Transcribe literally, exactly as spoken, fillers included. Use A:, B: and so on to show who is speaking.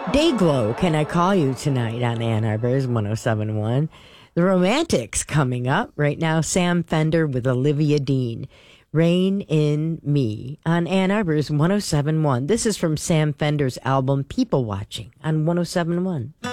A: Dayglow, Can I Call You Tonight on Ann Arbor's one oh seven point one. The Romantics coming up. Right now, Sam Fender with Olivia Dean. Rain in Me on Ann Arbor's one oh seven point one. This is from Sam Fender's album People Watching on one oh seven point one.